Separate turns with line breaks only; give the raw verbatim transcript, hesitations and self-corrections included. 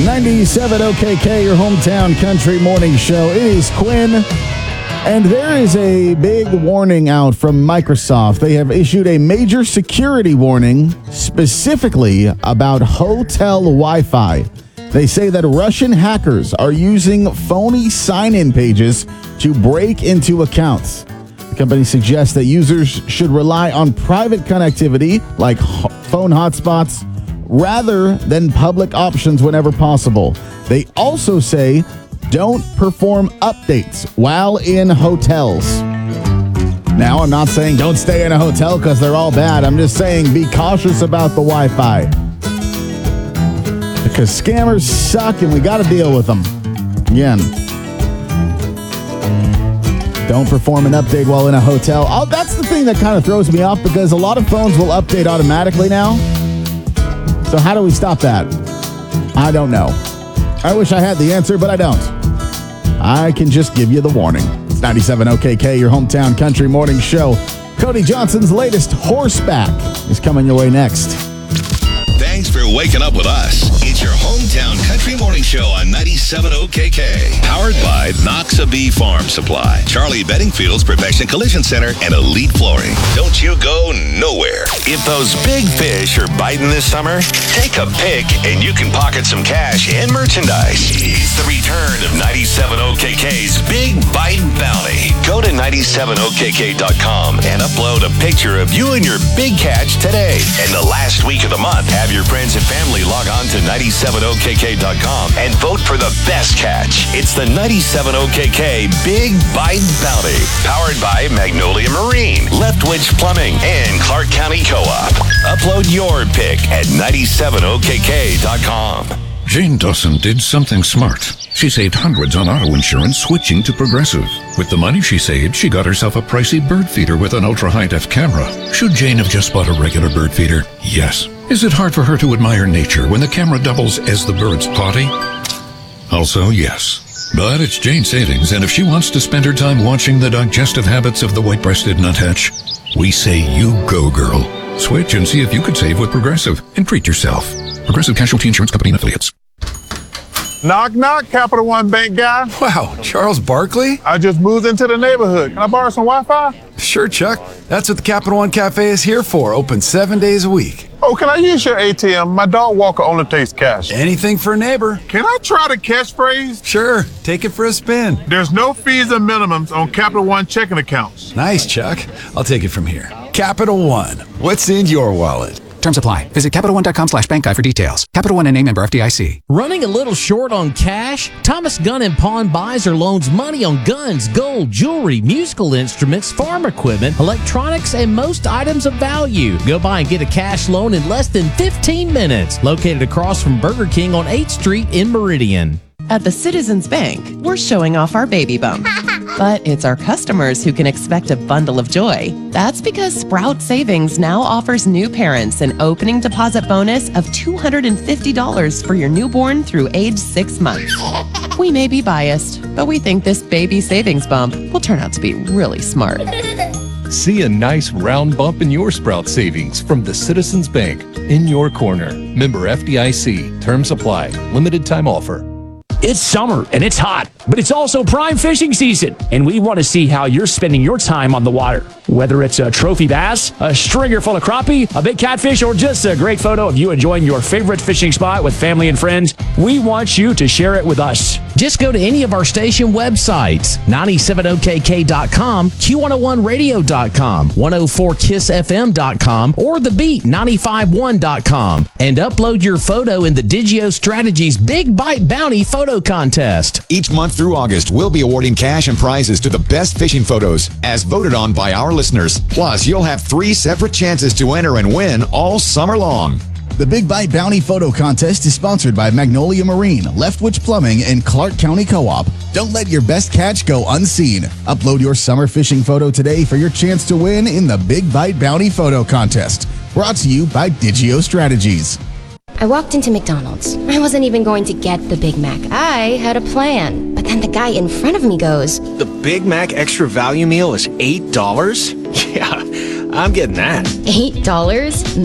ninety-seven O K K, your hometown country morning show. It is Quinn, and there is a big warning out from Microsoft. They have issued a major security warning specifically about hotel Wi-Fi. They say that Russian hackers are using phony sign-in pages to break into accounts. The company suggests that users should rely on private connectivity like phone hotspots rather than public options whenever possible. They also say don't perform updates while in hotels. Now, I'm not saying don't stay in a hotel because they're all bad. I'm just saying be cautious about the Wi-Fi. Because scammers suck and we got to deal with them. Again, don't perform an update while in a hotel. Oh, that's the thing that kind of throws me off because a lot of phones will update automatically now. So how do we stop that? I don't know. I wish I had the answer, but I don't. I can just give you the warning. It's ninety-seven O K K, your hometown country morning show. Cody Johnson's latest Horseback is coming your way next.
Thanks for waking up with us. It's your hometown country morning show on ninety-seven O K K. Powered by Noxabee Farm Supply, Charlie Bedingfield's Perfection Collision Center, and Elite Flooring. Don't you go nowhere. If those big fish are biting this summer, take a pic and you can pocket some cash and merchandise. It's the return of ninety-seven O K K's Big Bite Bounty. Go to ninety-seven O K K dot com and upload a picture of you and your big catch today. And the last week of the month, have your friends and family log on to ninety-seven O K K dot com and vote for the best catch. It's the ninety-seven O K K Big Bite Bounty, powered by Magnolia Marine, Leftwich Plumbing, and Clark County Co-op. Upload your pic at ninety-seven O K K dot com.
Jane Dawson did something smart. She saved hundreds on auto insurance switching to Progressive. With the money she saved, she got herself a pricey bird feeder with an ultra-high-def camera. Should Jane have just bought a regular bird feeder? Yes. Is it hard for her to admire nature when the camera doubles as the bird's potty? Also, yes. But it's Jane's savings, and if she wants to spend her time watching the digestive habits of the white-breasted nuthatch, we say you go, girl. Switch and see if you could save with Progressive and treat yourself. Progressive Casualty Insurance Company and Affiliates.
Knock, knock, Capital One Bank guy.
Wow, Charles Barkley?
I just moved into the neighborhood. Can I borrow some Wi-Fi?
Sure, Chuck. That's what the Capital One Cafe is here for. Open seven days a week.
Oh, can I use your A T M? My dog walker only takes cash.
Anything for a neighbor.
Can I try the catchphrase?
Sure. Take it for a spin.
There's no fees and minimums on Capital One checking accounts.
Nice, Chuck. I'll take it from here. Capital One. What's in your wallet?
Terms apply. Visit Capital One dot com slash bank guide for details. Capital One N A member F D I C.
Running a little short on cash? Thomas Gun and Pawn buys or loans money on guns, gold, jewelry, musical instruments, farm equipment, electronics, and most items of value. Go by and get a cash loan in less than fifteen minutes. Located across from Burger King on eighth Street in Meridian.
At the Citizens Bank, we're showing off our baby bump. But it's our customers who can expect a bundle of joy. That's because Sprout Savings now offers new parents an opening deposit bonus of two hundred fifty dollars for your newborn through age six months. We may be biased, but we think this baby savings bump will turn out to be really smart.
See a nice round bump in your Sprout savings from the Citizens Bank in your corner. Member F D I C. Terms apply. Limited time offer.
It's summer and it's hot, but it's also prime fishing season, and we want to see how you're spending your time on the water. Whether it's a trophy bass, a stringer full of crappie, a big catfish, or just a great photo of you enjoying your favorite fishing spot with family and friends, we want you to share it with us.
Just go to any of our station websites, ninety-seven O K K dot com, Q one oh one radio dot com, one oh four kiss F M dot com, or the beat ninety-five one dot com, and upload your photo in the Digio Strategies Big Bite Bounty Photo Contest.
Each month through August, we'll be awarding cash and prizes to the best fishing photos, as voted on by our listeners. Plus, you'll have three separate chances to enter and win all summer long.
The Big Bite Bounty Photo Contest is sponsored by Magnolia Marine, Leftwich Plumbing, and Clark County Co-op. Don't let your best catch go unseen. Upload your summer fishing photo today for your chance to win in the Big Bite Bounty Photo Contest. Brought to you by Digio Strategies.
I walked into McDonald's. I wasn't even going to get the Big Mac. I had a plan. But then the guy in front of me goes,
"The Big Mac Extra Value Meal is eight dollars? Yeah, I'm getting that."
eight dollars?